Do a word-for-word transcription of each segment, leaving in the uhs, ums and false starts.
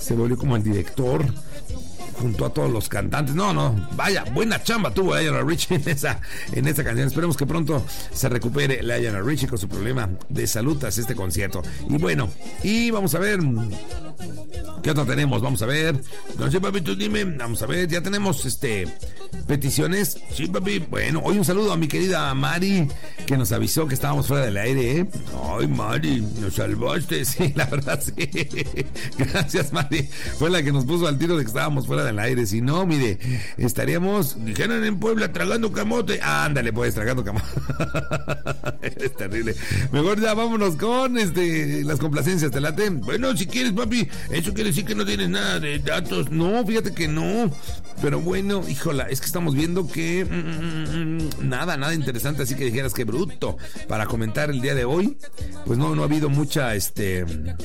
se volvió como el director junto a todos los cantantes. No, no, vaya, buena chamba tuvo Lionel Richie en esa, en esta canción. Esperemos que pronto se recupere Lionel Richie con su problema de salud tras este concierto. Y bueno, y vamos a ver ¿qué otro tenemos? Vamos a ver. No sé, papi, tú dime. Vamos a ver, ya tenemos este peticiones. Sí, papi. Bueno, hoy un saludo a mi querida Mari, que nos avisó que estábamos fuera del aire, ¿eh? Ay, Mari, nos salvaste. Sí, la verdad, sí. Gracias, Mari. Fue la que nos puso al tiro de que estábamos fuera del aire. Si no, mire, estaríamos, dijeron en Puebla, tragando camote. Ah, ándale, pues, tragando camote. Es terrible. Mejor ya vámonos con este las complacencias. ¿Te late? Bueno, si quieres, papi. Eso quiere decir que no tienes nada de datos. No, fíjate que no. Pero bueno, híjola, es que estamos viendo que mm, nada, nada interesante, así que dijeras que bruto para comentar el día de hoy. Pues no, no ha habido mucha, este,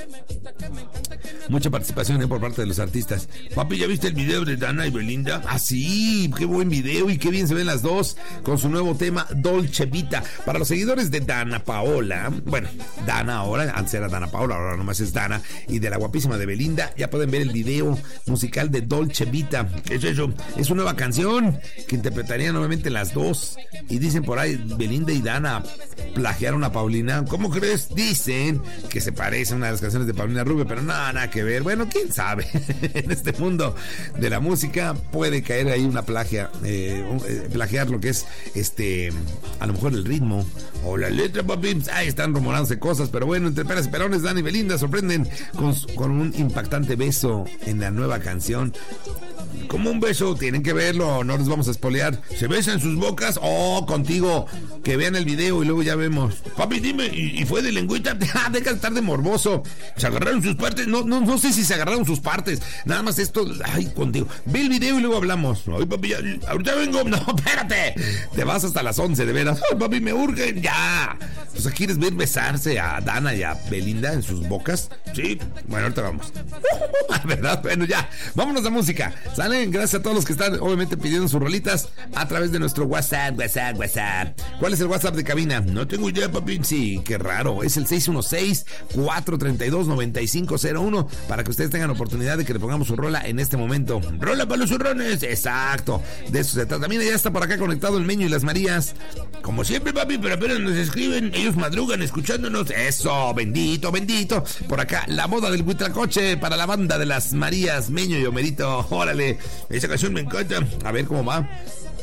mucha participación, ¿eh? Por parte de los artistas. Papi, ¿ya viste el video de Dana y Belinda? Ah, sí, qué buen video y qué bien se ven las dos con su nuevo tema Dolce Vita. Para los seguidores de Dana Paola, bueno, Dana ahora, antes era Dana Paola, ahora nomás es Dana, y de la guapísima de Belinda, ya pueden ver el video musical de Dolce Vita. ¿Qué es eso? Es una nueva canción que interpretarían nuevamente las dos. Y dicen por ahí, Belinda y Dana plagiaron a Paulina. ¿Cómo crees? Dicen que se parece a una de las canciones de Paulina Rubio, pero nada, nada que ver. Bueno, quién sabe. En este mundo de la música puede caer ahí una plagia, eh, eh, plagiar lo que es este, a lo mejor el ritmo o la letra, papi. Ahí están rumorándose cosas, pero bueno, entre peras y perones, Dana y Belinda sorprenden con, con un impactante beso en la nueva canción. Como un beso, tienen que verlo, no nos vamos a espolear. ¿Se besan sus bocas? Oh, contigo. Que vean el video y luego ya vemos. Papi, dime, ¿y, y fue de lengüita? Ah, deja de estar de morboso. ¿Se agarraron sus partes? No, no, no sé si se agarraron sus partes. Nada más esto, ay, contigo. Ve el video y luego hablamos. Ay, papi, ya, ahorita vengo. No, espérate. Te vas hasta las once, de veras. Ay, papi, me urgen, ya. O sea, ¿quieres ver besarse a Dana y a Belinda en sus bocas? Sí. Bueno, ahorita vamos. ¿Verdad? Bueno, ya. Vámonos a música. ¿Salen? Gracias a todos los que están, obviamente, pidiendo sus rolitas a través de nuestro WhatsApp, WhatsApp, WhatsApp. ¿Cuál es el WhatsApp de cabina? No tengo idea, papi. Sí, qué raro. Es el seis uno seis, cuatro tres dos, nueve cinco cero uno para que ustedes tengan oportunidad de que le pongamos su rola en este momento. ¡Rola para los zurrones! Exacto. De eso se trata. También ya está por acá conectado el Meño y las Marías. Como siempre, papi, pero apenas nos escriben. Ellos madrugan escuchándonos. Eso, bendito, bendito. Por acá, la moda del Huitlacoche para la banda de las Marías, Meño y Homerito. Órale. Esa canción me encanta. A ver cómo va.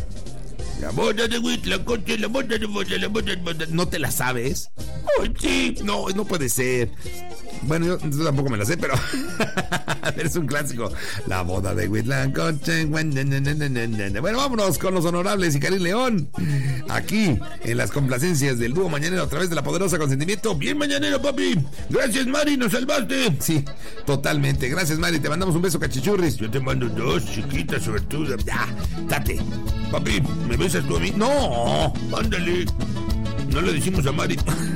La boda de Huitlacoche, la boda de boda, la boda de boda. ¿No te la sabes? Ay, sí. No, no puede ser. Bueno, yo, yo tampoco me la sé, pero es un clásico. La boda de Huitlacoche. Bueno, vámonos con los honorables y Karim León. Aquí, en las complacencias del dúo mañanero a través de la poderosa Consentimiento. Bien mañanero, papi. Gracias, Mari, nos salvaste. Sí, totalmente. Gracias, Mari. Te mandamos un beso, cachichurris. Yo te mando dos, chiquitas, suertudas. Ya, date. Papi, ¿me besas tú a mí? No, ándale. No le decimos a Mari.